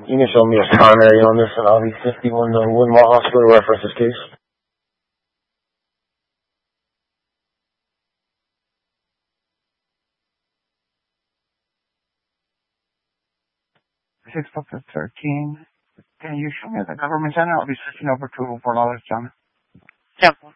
You can show me a primary on this, and I'll be 51 to Woodmont Hospital reference this case. 613. Can you show me the government center? I'll be switching over to Fort Lauderdale. Yeah.